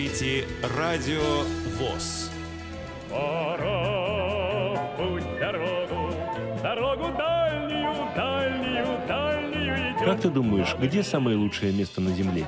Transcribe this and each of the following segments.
Радио ВОС. Пора в путь дорогу дальнюю, дальнюю, дальнюю идем. Как ты думаешь, где самое лучшее место на Земле?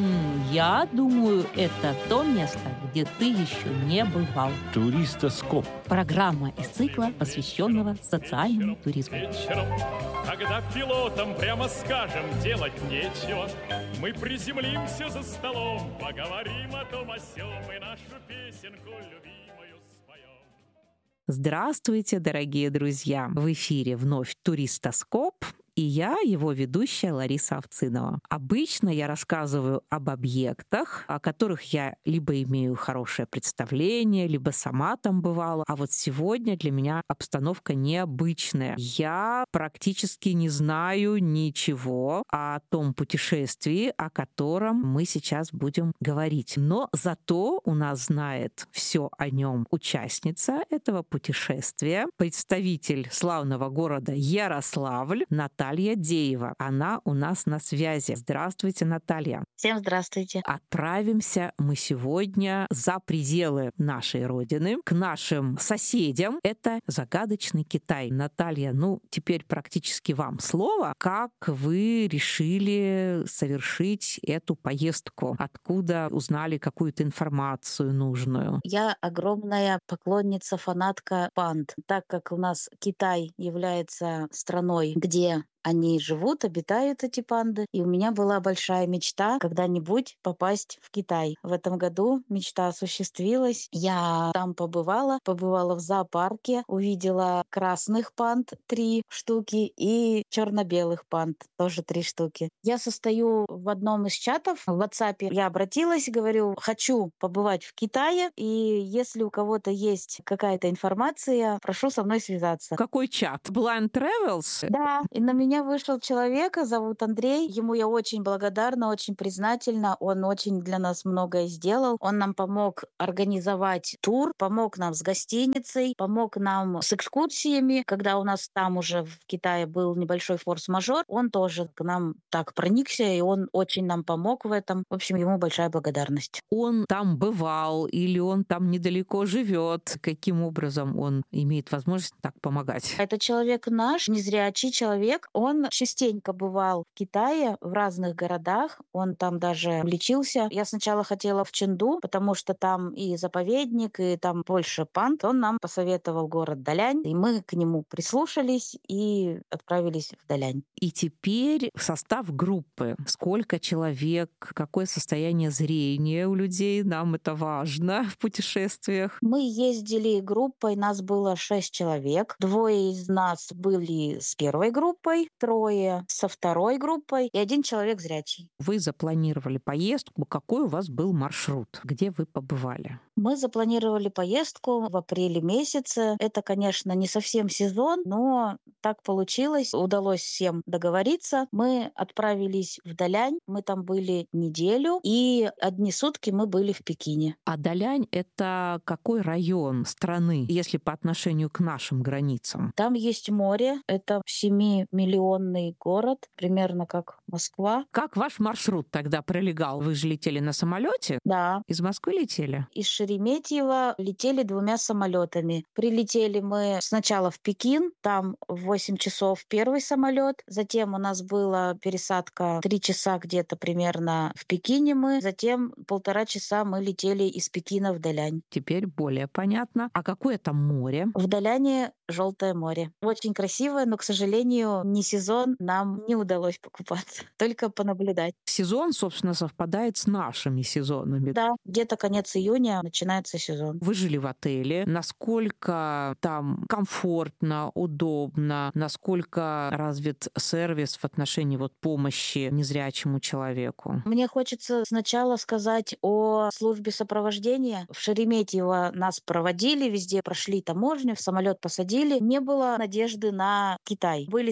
Я думаю, это то место, где ты еще не бывал. Туристоскоп. Программа из цикла, посвященного социальному туризму. Вечером, когда пилотам прямо скажем, делать нечего, мы приземлимся за столом, поговорим о том о сём и нашу песенку любимую споем. Здравствуйте, дорогие друзья! В эфире вновь «Туристоскоп», и я, его ведущая Лариса Овцинова. Обычно я рассказываю об объектах, о которых я либо имею хорошее представление, либо сама там бывала. А вот сегодня для меня обстановка необычная. Я практически не знаю ничего о том путешествии, о котором мы сейчас будем говорить. Но зато у нас знает все о нем участница этого путешествия, представитель славного города Ярославль, Наталья Деева. Она у нас на связи. Здравствуйте, Наталья. Всем здравствуйте. Отправимся мы сегодня за пределы нашей родины, к нашим соседям. Это загадочный Китай. Наталья, теперь практически вам слово. Как вы решили совершить эту поездку? Откуда узнали какую-то информацию нужную? Я огромная поклонница, фанатка панд. Так как у нас Китай является страной, где они живут, обитают, эти панды. И у меня была большая мечта когда-нибудь попасть в Китай. В этом году мечта осуществилась. Я там побывала в зоопарке, увидела красных панд 3 штуки и черно-белых панд тоже 3 штуки. Я состою в одном из чатов в WhatsApp. Я обратилась, говорю, хочу побывать в Китае, и если у кого-то есть какая-то информация, прошу со мной связаться. Какой чат? Blind Travels? Да, и на меня вышел человек, зовут Андрей. Ему я очень благодарна, очень признательна. Он очень для нас многое сделал. Он нам помог организовать тур, помог нам с гостиницей, помог нам с экскурсиями. Когда у нас там уже в Китае был небольшой форс-мажор, он тоже к нам так проникся, и он очень нам помог в этом. В общем, ему большая благодарность. Он там бывал или он там недалеко живет? Каким образом он имеет возможность так помогать? Это человек наш, незрячий человек. Он частенько бывал в Китае, в разных городах. Он там даже лечился. Я сначала хотела в Чэнду, потому что там и заповедник, и там больше панд. Он нам посоветовал город Далянь, и мы к нему прислушались и отправились в Далянь. И теперь состав группы. Сколько человек, какое состояние зрения у людей, нам это важно в путешествиях. Мы ездили группой, нас было 6 человек. 2 из нас были с первой группой, 3 со второй группой и 1 человек зрячий. Вы запланировали поездку. Какой у вас был маршрут? Где вы побывали? Мы запланировали поездку в апреле месяце. Это, конечно, не совсем сезон, но так получилось. Удалось всем договориться. Мы отправились в Далянь. Мы там были неделю, и 1 сутки мы были в Пекине. А Далянь — это какой район страны, если по отношению к нашим границам? Там есть море. Это 7-миллионный город, примерно как Москва. Как ваш маршрут тогда пролегал? Вы же летели на самолете? Да. Из Москвы летели? Из Шереметьево летели 2 самолетами. Прилетели мы сначала в Пекин, там в 8 часов первый самолет, затем у нас была пересадка 3 часа где-то примерно в Пекине мы, затем 1,5 часа мы летели из Пекина в Далянь. Теперь более понятно. А какое там море? В Даляне Желтое море. Очень красивое, но, к сожалению, не сезон, нам не удалось покупаться, только понаблюдать. Сезон, собственно, совпадает с нашими сезонами. Да, где-то конец июня начинается сезон. Вы жили в отеле. Насколько там комфортно, удобно? Насколько развит сервис в отношении помощи незрячему человеку? Мне хочется сначала сказать о службе сопровождения. В Шереметьево нас проводили, везде прошли таможню, в самолет посадили. Не было надежды на Китай. Были сомнения,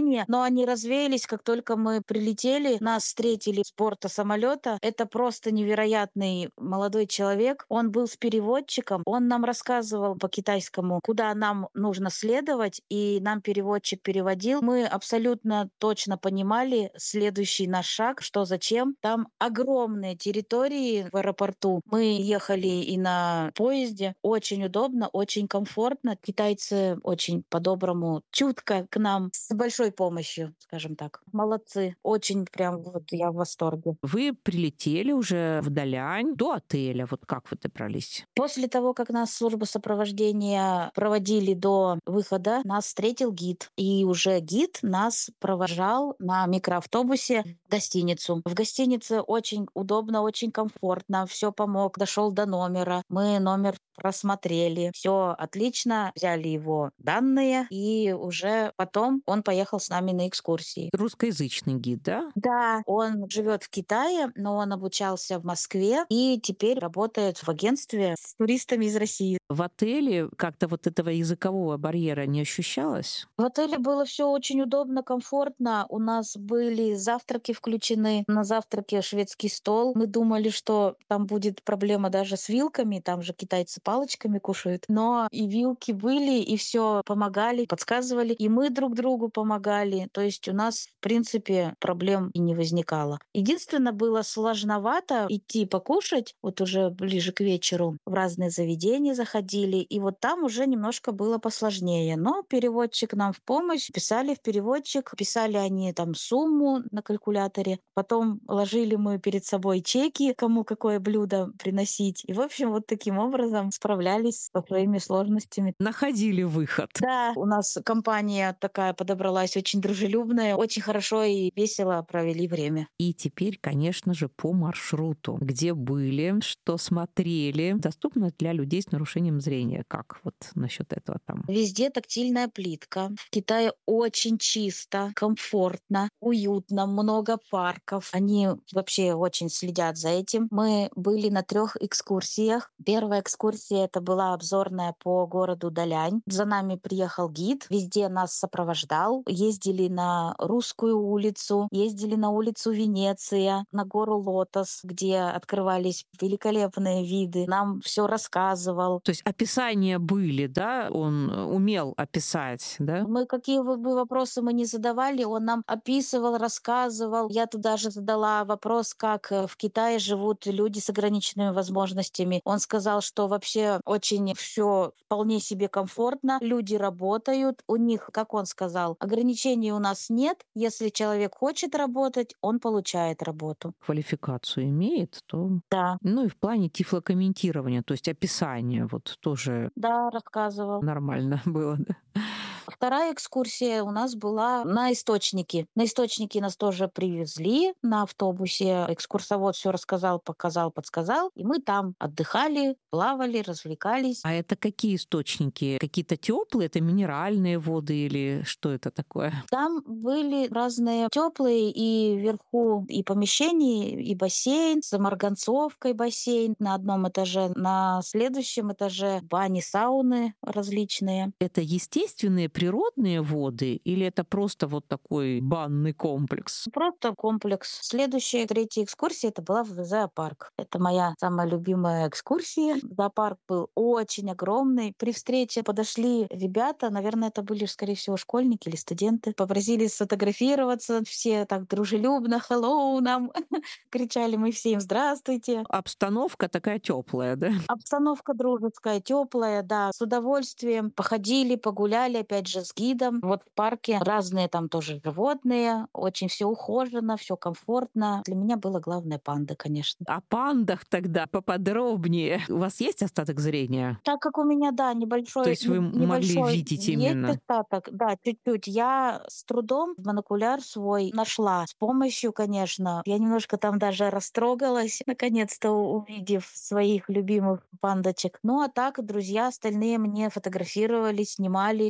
сомнения, но они развеялись, как только мы прилетели. Нас встретили с борта самолета. Это просто невероятный молодой человек. Он был с переводчиком. Он нам рассказывал по-китайскому, куда нам нужно следовать, и нам переводчик переводил. Мы абсолютно точно понимали следующий наш шаг, что зачем. Там огромные территории в аэропорту. Мы ехали и на поезде. Очень удобно, очень комфортно. Китайцы очень по-доброму, чутко к нам, с большой помощью, скажем так. Молодцы. Очень прям вот я в восторге. Вы прилетели уже в Далянь до отеля. Вот как вы добрались? После того, как нас служба сопровождения проводили до выхода, нас встретил гид. И уже гид нас провожал на микроавтобусе в гостиницу. В гостинице очень удобно, очень комфортно. Все помог, дошел до номера. Мы номер просмотрели. Все отлично. Взяли его данные. И уже потом он поехал с нами на экскурсии. Русскоязычный гид, да? Да, он живет в Китае, но он обучался в Москве и теперь работает в агентстве с туристами из России. В отеле как-то вот этого языкового барьера не ощущалось? В отеле было все очень удобно, комфортно. У нас были завтраки включены. На завтраке шведский стол. Мы думали, что там будет проблема даже с вилками. Там же китайцы палочками кушают. Но и вилки были, и все помогали, подсказывали. И мы друг другу помогали. То есть у нас, в принципе, проблем и не возникало. Единственное, было сложновато идти покушать. Вот уже ближе к вечеру в разные заведения заходили. И вот там уже немножко было посложнее. Но переводчик нам в помощь. Писали в переводчик. Писали они там сумму на калькуляторе. Потом ложили мы перед собой чеки, кому какое блюдо приносить. И, в общем, вот таким образом справлялись со своими сложностями. Находили выход. Да, у нас компания такая подобралась, очень дружелюбная, очень хорошо и весело провели время. И теперь, конечно же, по маршруту. Где были, что смотрели. Доступно для людей с нарушением зрения. Как вот насчет этого там? Везде тактильная плитка. В Китае очень чисто, комфортно, уютно, много парков. Они вообще очень следят за этим. Мы были на 3 экскурсиях. Первая экскурсия — это была обзорная по городу Далянь. За нами приехал гид, везде нас сопровождал. Ездили на Русскую улицу, ездили на улицу Венеция, на гору Лотос, где открывались великолепные виды. Нам все рассказывал. То есть описания были, да? Он умел описать, да? Мы какие бы вопросы мы не задавали, он нам описывал, рассказывал. Я туда же задала вопрос, как в Китае живут люди с ограниченными возможностями. Он сказал, что вообще очень все вполне себе комфортно, люди работают, у них, как он сказал, ограничений у нас нет. Если человек хочет работать, он получает работу. Квалификацию имеет, то... Да, Ну и в плане тифлокомментирования, то есть описания, вот тоже да, рассказывал. нормально было, да? Вторая экскурсия у нас была на источники. На источники нас тоже привезли на автобусе. Экскурсовод все рассказал, показал, подсказал. И мы там отдыхали, плавали, развлекались. А это какие источники? Какие-то теплые? Это минеральные воды или что это такое? Там были разные теплые и вверху и помещения, и бассейн с марганцовкой бассейн на одном этаже. На следующем этаже бани, сауны различные. Это естественные природные воды или это просто вот такой банный комплекс? Просто комплекс. Следующая, третья экскурсия, это была в зоопарк. Это моя самая любимая экскурсия. Зоопарк был очень огромный. При встрече подошли ребята, наверное, это были, скорее всего, школьники или студенты, попросили сфотографироваться. Все так дружелюбно «Hello» нам кричали мы все им «Здравствуйте». Обстановка такая теплая, да? Обстановка дружеская, теплая, да, с удовольствием. Походили, погуляли, опять же, с гидом. Вот в парке разные там тоже животные, очень все ухожено, все комфортно. Для меня было главное панда, конечно. О пандах тогда поподробнее. У вас есть остаток зрения? Так как у меня, да, небольшой, То есть вы могли небольшой видеть есть именно? остаток, да, чуть-чуть. Я с трудом монокуляр свой нашла. С помощью, конечно, я немножко там даже растрогалась, наконец-то увидев своих любимых пандочек. Ну а так, друзья остальные мне фотографировали, снимали, комментировали.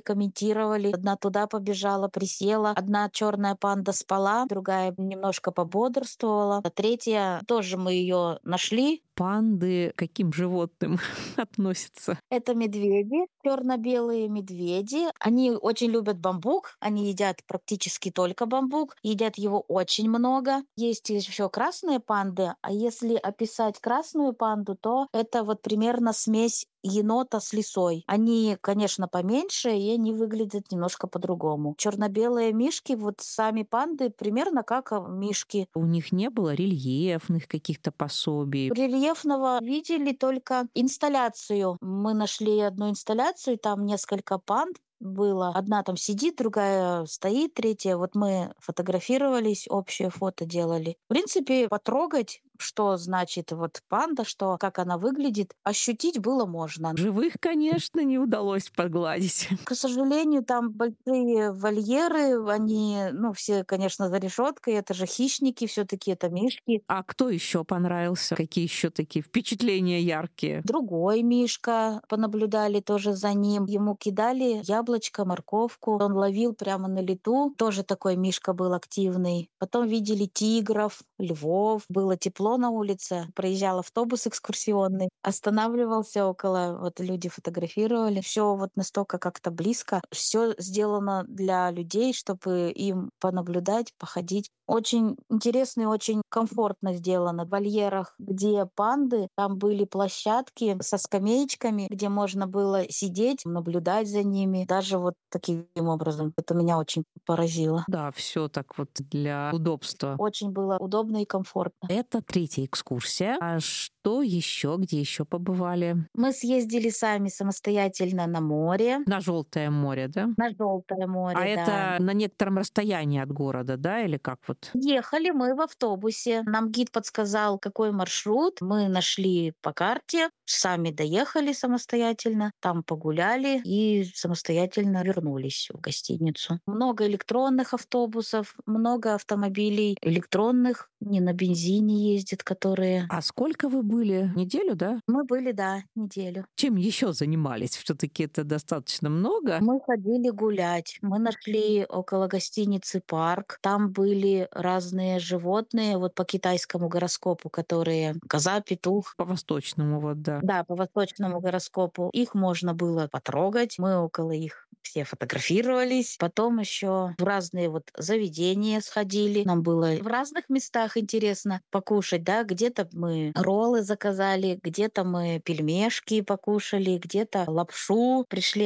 фотографировали. Одна туда побежала, присела. Одна черная панда спала, другая немножко пободрствовала. А третья тоже мы ее нашли. Панды к каким животным относятся? Это медведи, черно-белые медведи. Они очень любят бамбук. Они едят практически только бамбук. Едят его очень много. Есть еще красные панды. А если описать красную панду, то это вот примерно смесь енота с лисой. Они, конечно, поменьше, и они выглядят немножко по-другому. Черно-белые мишки, вот сами панды, примерно как мишки. У них не было рельефных каких-то пособий. Рельефного видели только инсталляцию. Мы нашли одну инсталляцию, там несколько панд было. Одна там сидит, другая стоит, третья. Вот мы фотографировались, общее фото делали. В принципе, потрогать, что значит вот панда, что, как она выглядит, ощутить было можно. Живых, конечно, не удалось погладить. К сожалению, там большие вольеры, они, все, конечно, за решеткой. Это же хищники, все-таки это мишки. А кто еще понравился? Какие еще такие впечатления яркие? Другой мишка, понаблюдали тоже за ним. Ему кидали яблочко, морковку. Он ловил прямо на лету. Тоже такой мишка был активный. Потом видели тигров, львов. Было тепло на улице. Проезжал автобус экскурсионный. Останавливался около, вот люди фотографировали. Все вот настолько как-то близко. Все сделано для людей, чтобы им понаблюдать, походить. Очень интересно и очень комфортно сделано. В вольерах, где панды, там были площадки со скамеечками, где можно было сидеть, наблюдать за ними. Даже вот таким образом. Это меня очень поразило. Да, все так вот для удобства. Очень было удобно и комфортно. Это третья экскурсия. А что еще? Где еще побывали? Мы съездили сами самостоятельно на море. На Желтое море, да? На Желтое море, А да. это на некотором расстоянии от города, да, или как вот? Ехали мы в автобусе. Нам гид подсказал, какой маршрут. Мы нашли по карте, сами доехали самостоятельно, там погуляли и самостоятельно вернулись в гостиницу. Много электронных автобусов, много автомобилей электронных, не на бензине ездят, которые... А сколько вы были? Неделю, да? Мы были, да, неделю. Чем еще занимались? Все-таки это достаточно много. Мы ходили гулять. Мы нашли около гостиницы парк. Там были разные животные, вот по китайскому гороскопу, которые коза, петух. По восточному, вот, да. Да, по восточному гороскопу. Их можно было потрогать. Мы около их все фотографировались. Потом еще в разные вот заведения сходили. Нам было в разных местах интересно покушать, да. Где-то мы роллы заказали, где-то мы пельмешки покушали, где-то лапшу. Пришли